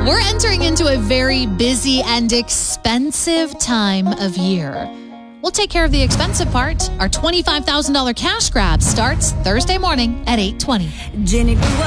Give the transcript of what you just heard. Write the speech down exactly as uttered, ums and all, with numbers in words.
We're entering into a very busy and expensive time of year. We'll take care of the expensive part. Our twenty-five thousand dollars cash grab starts Thursday morning at eight twenty. Jenny grew